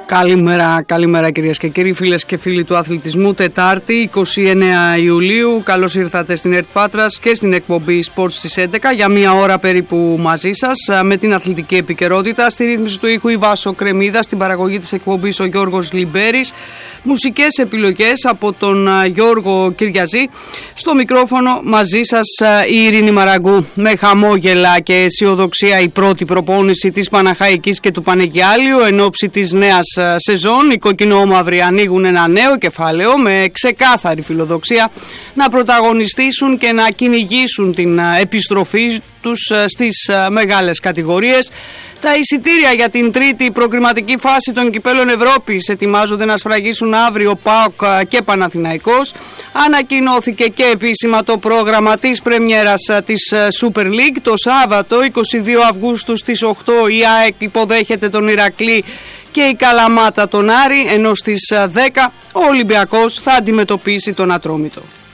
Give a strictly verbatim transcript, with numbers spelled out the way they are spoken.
Καλημέρα, καλημέρα κυρίες και κύριοι, φίλες και φίλοι του αθλητισμού. Τετάρτη, εικοστή ένατη Ιουλίου. Καλώς ήρθατε στην ΕΡΤ Πάτρας και στην εκπομπή Sports στις έντεκα για μία ώρα περίπου μαζί σας με την αθλητική επικαιρότητα. Στη ρύθμιση του ήχου η Βάσο Κρεμίδα, στην παραγωγή της εκπομπής ο Γιώργος Λιμπέρης. Μουσικές επιλογές από τον Γιώργο Κυριαζή. Στο μικρόφωνο μαζί σας η Ειρήνη Μαραγκού. Με χαμόγελα και αισιοδοξία η πρώτη προπόνηση της Παναχαϊκής και του Πανεγιάλιου εν ώψη της νέας σεζόν. Οι κοκκινόμαυροι ανοίγουν ένα νέο κεφάλαιο με ξεκάθαρη φιλοδοξία να πρωταγωνιστήσουν και να κυνηγήσουν την επιστροφή τους στις μεγάλες κατηγορίες. Τα εισιτήρια για την τρίτη προκριματική φάση των κυπέλων Ευρώπης ετοιμάζονται να σφραγίσουν αύριο ΠΑΟΚ και Παναθηναϊκός. Ανακοινώθηκε και επίσημα το πρόγραμμα της πρεμιέρας της Super League. Το Σάββατο εικοστή δεύτερη Αυγούστου στις οκτώ η ΑΕΚ υποδέχεται τον Ηρακλή και η Καλαμάτα τον Άρη, ενώ στις δέκα ο Ολυμπιακός θα αντιμετωπίσει τον Ατρόμητο.